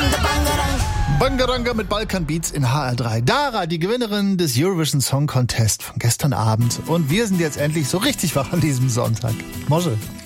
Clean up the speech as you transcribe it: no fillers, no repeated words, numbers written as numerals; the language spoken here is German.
Bangaranga mit Balkan Beats in HR3. Dara, die Gewinnerin des Eurovision Song Contest von gestern Abend. Und wir sind jetzt endlich so richtig wach an diesem Sonntag. Mosche.